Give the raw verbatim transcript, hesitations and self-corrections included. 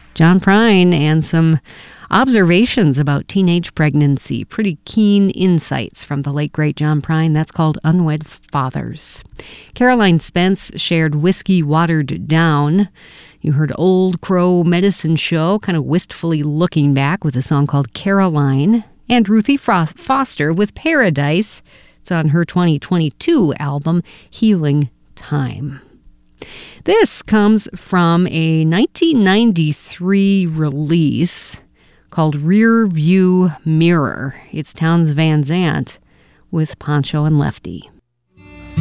John Prine and some observations about teenage pregnancy. Pretty keen insights from the late, great John Prine. That's called Unwed Fathers. Caroline Spence shared Whiskey Watered Down. You heard Old Crow Medicine Show, kind of wistfully looking back with a song called Caroline. And Ruthie Frost- Foster with Paradise. It's on her twenty twenty-two album, Healing Time. This comes from a nineteen ninety-three release called Rear View Mirror. It's Townes Van Zandt with Poncho and Lefty.